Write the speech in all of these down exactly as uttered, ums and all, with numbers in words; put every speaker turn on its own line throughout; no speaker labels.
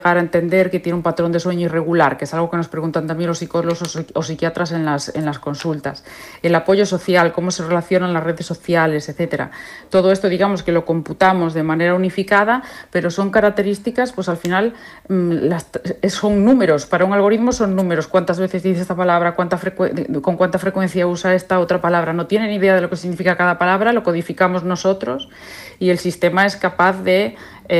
a entender que tiene un patrón de sueño irregular, que es algo que nos preguntan también los psicólogos o psiquiatras en las, en las consultas. El apoyo social, cómo se relacionan las redes sociales, etcétera. Todo esto, digamos, que lo computamos de manera unificada, pero son características, pues al final las, son números. Para un algoritmo son números. ¿Cuántas veces dice esta palabra? ¿Cuánta con cuánta frecuencia usa esta otra palabra? No tienen idea de lo que significa cada palabra, lo codificamos nosotros y el sistema es capaz de...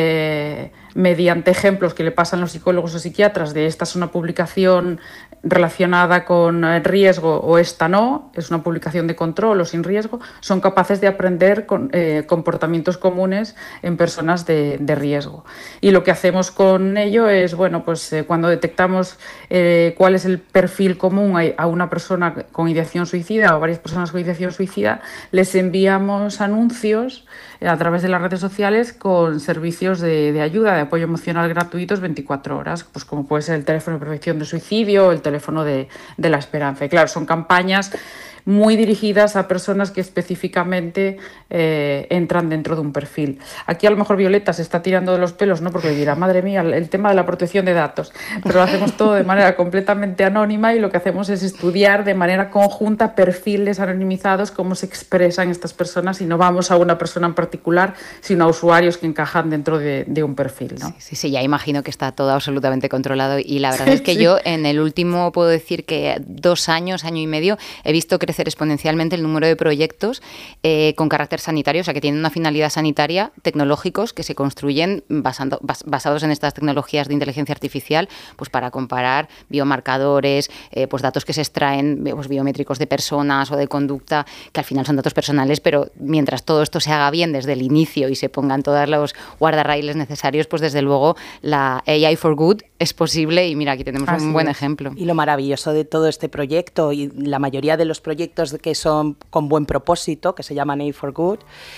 Eh, mediante ejemplos que le pasan los psicólogos o psiquiatras de esta es una publicación relacionada con riesgo o esta no, es una publicación de control o sin riesgo, son capaces de aprender con, eh, comportamientos comunes en personas de, de riesgo. Y lo que hacemos con ello es, bueno, pues eh, cuando detectamos eh, cuál es el perfil común a, a una persona con ideación suicida o varias personas con ideación suicida, les enviamos anuncios a través de las redes sociales con servicios de, de ayuda, de apoyo emocional gratuitos veinticuatro horas, pues como puede ser el teléfono de prevención de suicidio o el teléfono de, de la esperanza. Y claro, son campañas muy dirigidas a personas que específicamente eh, entran dentro de un perfil. Aquí a lo mejor Violeta se está tirando de los pelos, ¿no? Porque le dirá, madre mía, el tema de la protección de datos, pero lo hacemos todo de manera completamente anónima y lo que hacemos es estudiar de manera conjunta perfiles anonimizados, cómo se expresan estas personas y no vamos a una persona en particular, sino a usuarios que encajan dentro de, de un perfil, ¿no?
Sí, sí, sí, ya imagino que está todo absolutamente controlado y la verdad sí, es que sí. Yo en el último puedo decir que dos años, año y medio, he visto crecer exponencialmente el número de proyectos eh, con carácter sanitario, o sea, que tienen una finalidad sanitaria, tecnológicos que se construyen basando, bas, basados en estas tecnologías de inteligencia artificial, pues para comparar biomarcadores, eh, pues datos que se extraen, pues biométricos de personas o de conducta, que al final son datos personales, pero mientras todo esto se haga bien desde el inicio y se pongan todos los guardarraíles necesarios, pues desde luego la A I for Good es posible y mira, aquí tenemos Así un buen es. ejemplo.
Y lo maravilloso de todo este proyecto y la mayoría de los proyectos que son con buen propósito, que se llaman A I for Good,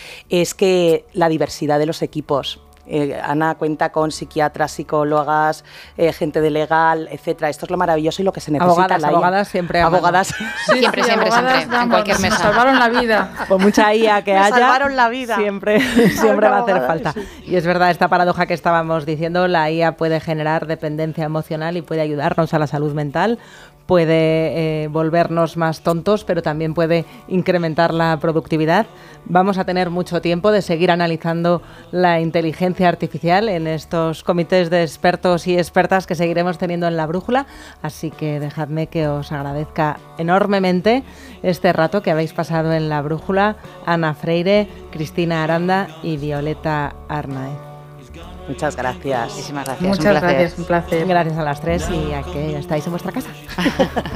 es que la diversidad de los equipos. Eh, Ana cuenta con psiquiatras, psicólogas, eh, gente de legal, etcétera. Esto es lo maravilloso y lo que se necesita.
Abogadas,
la
abogadas siempre.
Abogadas.
Sí, siempre, sí, siempre, abogadas, siempre. Vamos, en cualquier mesa.
Nos salvaron la vida.
Por mucha I A que
me
haya.
salvaron la vida.
Siempre, siempre va a hacer falta.
Sí.
Y es verdad, esta paradoja que estábamos diciendo, la I A puede generar dependencia emocional y puede ayudarnos a la salud mental. Puede eh, volvernos más tontos, pero también puede incrementar la productividad. Vamos a tener mucho tiempo de seguir analizando la inteligencia artificial en estos comités de expertos y expertas que seguiremos teniendo en La Brújula. Así que dejadme que os agradezca enormemente este rato que habéis pasado en La Brújula, Ana Freire, Cristina Aranda y Violeta Arnaez.
Muchas gracias.
Muchísimas gracias.
Muchas
un placer.
gracias, un placer.
Gracias a las tres y a que estáis en vuestra casa.